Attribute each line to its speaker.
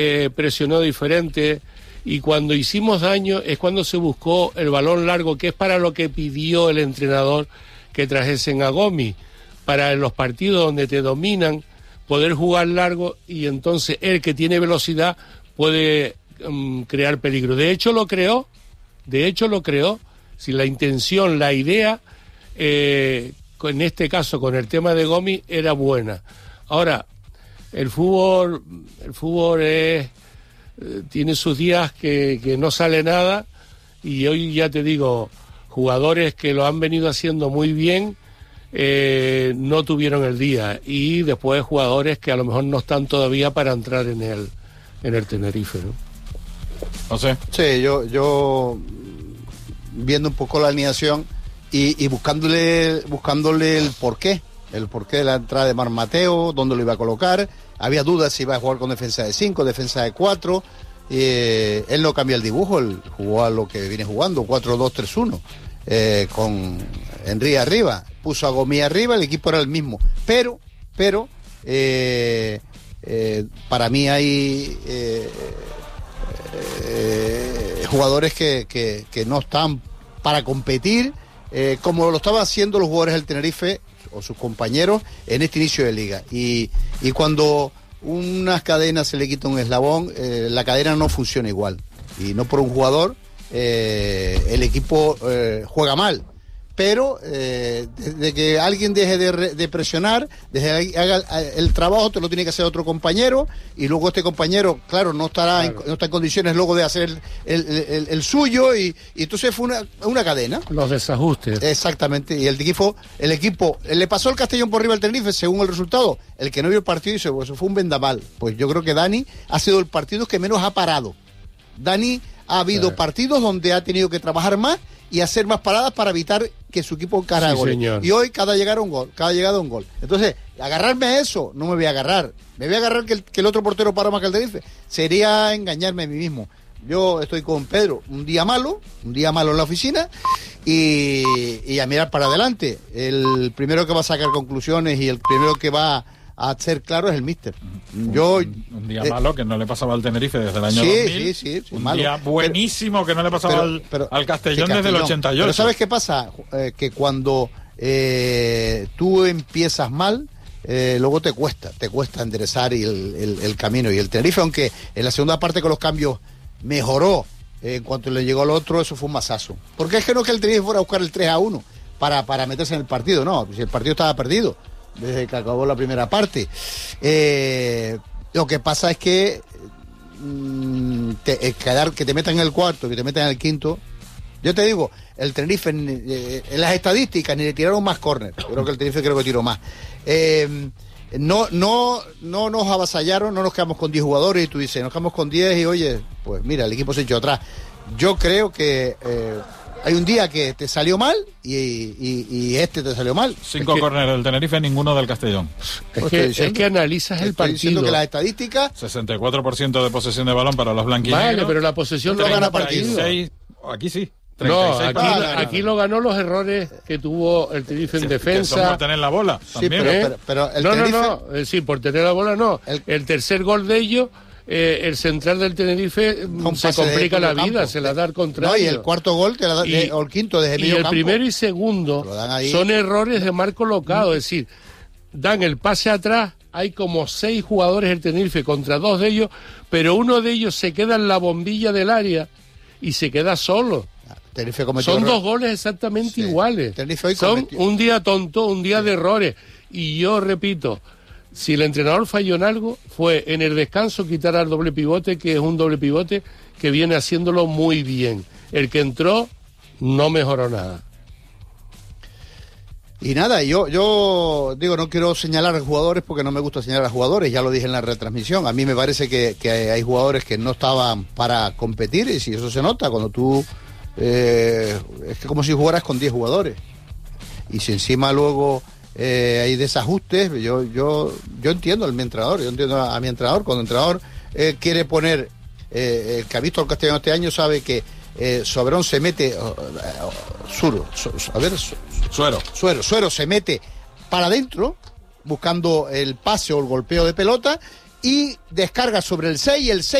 Speaker 1: presionó diferente, y cuando hicimos daño es cuando se buscó el balón largo, que es para lo que pidió el entrenador que trajesen a Gomis, para los partidos donde te dominan, poder jugar largo, y entonces el que tiene velocidad puede crear peligro. De hecho lo creó, si la intención, la idea, en este caso con el tema de Gomis, era buena. Ahora, el fútbol tiene sus días que no sale nada, y hoy ya te digo, jugadores que lo han venido haciendo muy bien no tuvieron el día, y después jugadores que a lo mejor no están todavía para entrar en el Tenerife, ¿no?
Speaker 2: No sé.
Speaker 3: Sí, yo viendo un poco la alineación y buscándole el porqué de la entrada de Mar Mateo, dónde lo iba a colocar. Había dudas si iba a jugar con defensa de 5, defensa de 4. Él no cambió el dibujo, él jugó a lo que viene jugando, 4-2-3-1, con Henry arriba. Puso a Gomis arriba, el equipo era el mismo. Pero para mí hay jugadores que no están para competir, como lo estaban haciendo los jugadores del Tenerife o sus compañeros en este inicio de liga. Y cuando unas cadenas se le quita un eslabón, la cadena no funciona igual. Y no por un jugador, el equipo juega mal. Pero desde que alguien deje de presionar, desde que haga el trabajo, te lo tiene que hacer otro compañero, y luego este compañero, claro, no está en condiciones luego de hacer el suyo, y entonces fue una cadena.
Speaker 1: Los desajustes.
Speaker 3: Exactamente, y el equipo le pasó el Castellón por arriba al Tenerife, según el resultado. El que no vio el partido dice, pues eso fue un vendaval. Pues yo creo que Dani ha sido el partido que menos ha parado. Dani ha habido partidos donde ha tenido que trabajar más y hacer más paradas para evitar que su equipo encara goles. Y hoy cada llegada un gol. Entonces, agarrarme a eso, no me voy a agarrar. Me voy a agarrar que el otro portero para más que el Tenerife. Sería engañarme a mí mismo. Yo estoy con Pedro, un día malo en la oficina, y a mirar para adelante. El primero que va a sacar conclusiones y el primero que va a ser claro es el míster.
Speaker 2: Un día malo que no le pasaba al Tenerife desde el año 2000.
Speaker 3: Sí,
Speaker 2: un
Speaker 3: malo.
Speaker 2: día buenísimo que no le pasaba al Castellón desde el 88.
Speaker 3: Pero ¿sabes qué pasa? Que cuando tú empiezas mal, luego te cuesta enderezar el camino. Y el Tenerife, aunque en la segunda parte con los cambios mejoró, en cuanto le llegó al otro, eso fue un masazo. Porque es que no es que el Tenerife fuera a buscar el 3-1 para meterse en el partido, no, si el partido estaba perdido desde que acabó la primera parte. Lo que pasa es que que te metan en el cuarto, que te metan en el quinto. Yo te digo, el Tenerife en las estadísticas ni le tiraron más córner. Yo creo que el Tenerife que tiró más. No nos avasallaron, no nos quedamos con 10 jugadores, y tú dices, nos quedamos con 10 y oye, pues mira, el equipo se echó atrás. Yo creo que hay un día que te salió mal y este te salió mal.
Speaker 2: 5 córneres del Tenerife, ninguno del Castellón.
Speaker 1: Es que analizas el partido.
Speaker 3: Diciendo que las estadísticas...
Speaker 2: 64% de posesión de balón para los blanquinegros.
Speaker 1: Vale, pero la posesión no gana partido.
Speaker 2: Aquí sí. 36,
Speaker 1: no, aquí lo ganó los errores que tuvo el Tenerife en defensa.
Speaker 2: Que son por tener la bola. También.
Speaker 3: Sí, pero el Tenerife...
Speaker 1: Sí, por tener la bola no. El tercer gol de ellos... el central del Tenerife se complica la vida, se la da al contrario.
Speaker 3: No, y el cuarto gol te la da, o el quinto desde medio campo.
Speaker 1: Y el primero y segundo son errores de marco colocado, es decir, dan el pase atrás, hay como 6 jugadores del Tenerife contra 2 de ellos, pero uno de ellos se queda en la bombilla del área y se queda solo. Son 2 goles exactamente iguales. Son un día tonto, un día de errores. Y yo repito, si el entrenador falló en algo, fue en el descanso quitar al doble pivote, que es un doble pivote que viene haciéndolo muy bien. El que entró no mejoró nada.
Speaker 3: Y nada, yo digo, no quiero señalar a jugadores porque no me gusta señalar a jugadores, ya lo dije en la retransmisión. A mí me parece que hay jugadores que no estaban para competir, y si eso se nota cuando tú... es que como si jugaras con 10 jugadores. Y si encima luego... hay desajustes, yo entiendo a mi entrenador, cuando el entrenador quiere poner, el que ha visto al Castellón este año sabe que Soberón se mete, Suero se mete para adentro buscando el pase o el golpeo de pelota, y descarga sobre el 6, el 6